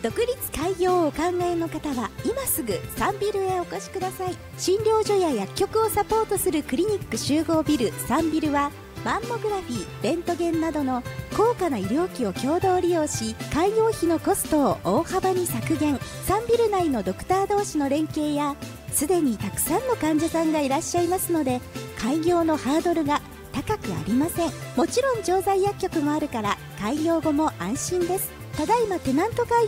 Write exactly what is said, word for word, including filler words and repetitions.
独立開業をお考えの方は今すぐサンビルへお越しください。診療所や薬局をサポートするクリニック集合ビルサンビルはマンモグラフィー、レントゲンなどの高価な医療機を共同利用し、開業費のコストを大幅に削減。サンビル内のドクター同士の連携やすでにたくさんの患者さんがいらっしゃいますので、開業のハードルが高くありません。もちろん調剤薬局もあるから開業後も安心です。ただいまテナント開